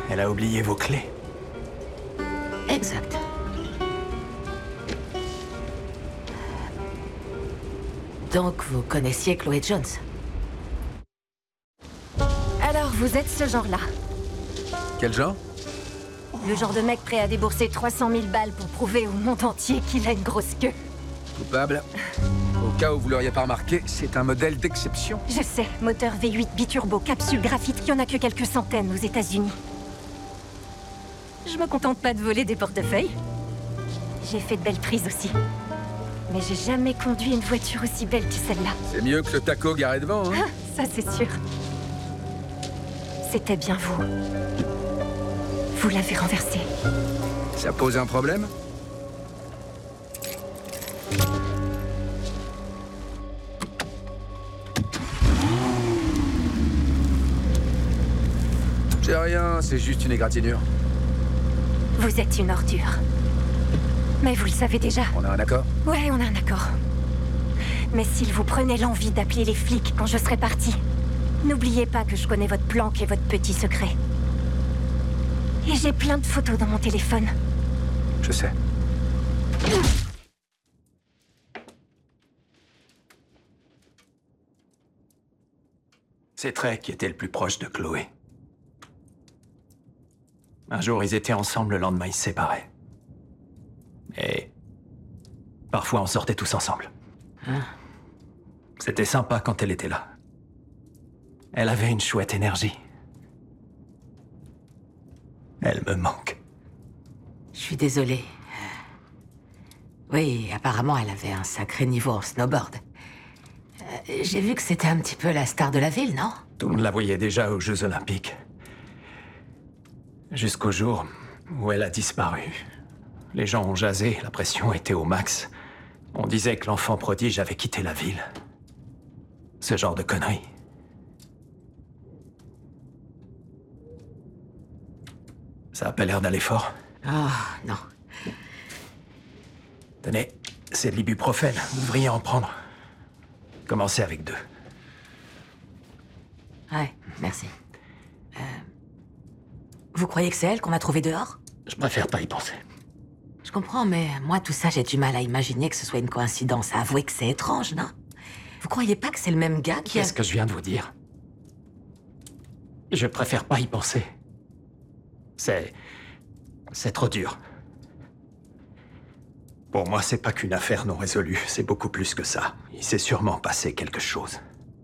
Elle a oublié vos clés. Exact. Donc, vous connaissiez Chloé Jones? Alors, vous êtes ce genre-là. Quel genre? Le genre de mec prêt à débourser 300 000 balles pour prouver au monde entier qu'il a une grosse queue. Coupable. Au cas où vous l'auriez pas remarqué, c'est un modèle d'exception. Je sais, moteur V8 biturbo, capsule graphite, il y en a que quelques centaines aux États-Unis. Je me contente pas de voler des portefeuilles. J'ai fait de belles prises aussi. Mais j'ai jamais conduit une voiture aussi belle que celle-là. C'est mieux que le taco garé devant, hein? Ah, ça c'est sûr. C'était bien vous. Vous l'avez renversé. Ça pose un problème? C'est rien, c'est juste une égratignure. Vous êtes une ordure. Mais vous le savez déjà. On a un accord? Ouais, on a un accord. Mais s'il vous prenait l'envie d'appeler les flics quand je serai parti, n'oubliez pas que je connais votre planque et votre petit secret. Et j'ai plein de photos dans mon téléphone. Je sais. C'est Trey qui était le plus proche de Chloé. Un jour, ils étaient ensemble, le lendemain, ils se séparaient. Et parfois, on sortait tous ensemble. C'était sympa quand elle était là. Elle avait une chouette énergie. Elle me manque. Je suis désolée. Oui, apparemment, elle avait un sacré niveau en snowboard. J'ai vu que c'était un petit peu la star de la ville, non? Tout le monde la voyait déjà aux Jeux Olympiques. Jusqu'au jour où elle a disparu. Les gens ont jasé, la pression était au max. On disait que l'enfant prodige avait quitté la ville. Ce genre de conneries. Ça a pas l'air d'aller fort. Oh, non. Tenez, c'est de l'ibuprofène. Vous devriez en prendre. Commencez avec 2. Ouais, merci. Vous croyez que c'est elle qu'on a trouvée dehors? Je préfère pas y penser. Je comprends, mais moi, tout ça, j'ai du mal à imaginer que ce soit une coïncidence. À avouer que c'est étrange, non? Vous croyez pas que c'est le même gars qui a... Qu'est-ce que je viens de vous dire? Je préfère pas y penser. C'est trop dur. Pour moi, c'est pas qu'une affaire non résolue, c'est beaucoup plus que ça. Il s'est sûrement passé quelque chose.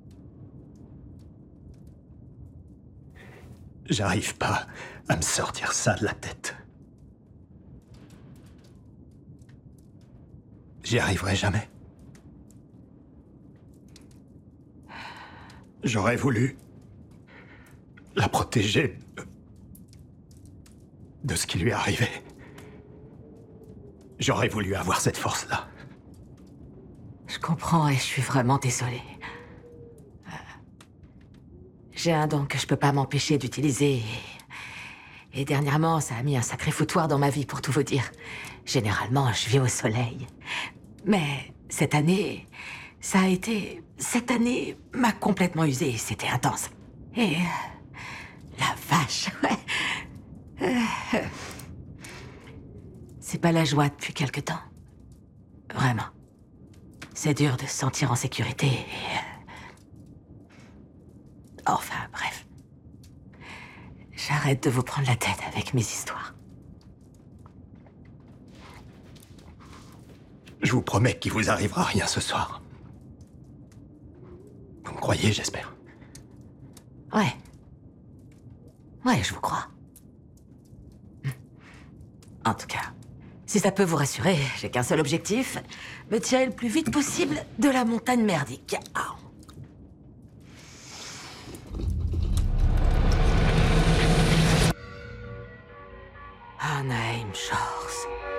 J'arrive pas à me sortir ça de la tête. J'y arriverai jamais. J'aurais voulu la protéger de ce qui lui est arrivé. J'aurais voulu avoir cette force-là. Je comprends et je suis vraiment désolée. J'ai un don que je peux pas m'empêcher d'utiliser. Et dernièrement, ça a mis un sacré foutoir dans ma vie, pour tout vous dire. Généralement, je vis au soleil. Mais cette année, ça a été... Cette année m'a complètement usée. C'était intense. Et... la vache, ouais. C'est pas la joie depuis quelque temps. Vraiment. C'est dur de se sentir en sécurité et... Enfin, bref. J'arrête de vous prendre la tête avec mes histoires. Je vous promets qu'il vous arrivera rien ce soir. Vous me croyez, j'espère. Ouais. Ouais, je vous crois. En tout cas, si ça peut vous rassurer, j'ai qu'un seul objectif. Me tirer le plus vite possible de la montagne merdique. Ah.